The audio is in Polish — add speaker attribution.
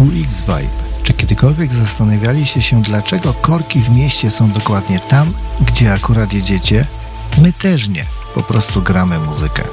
Speaker 1: zespół X-Vibe. Czy kiedykolwiek zastanawialiście się, dlaczego korki w mieście są dokładnie tam, gdzie akurat jedziecie? My też nie. Po prostu gramy muzykę.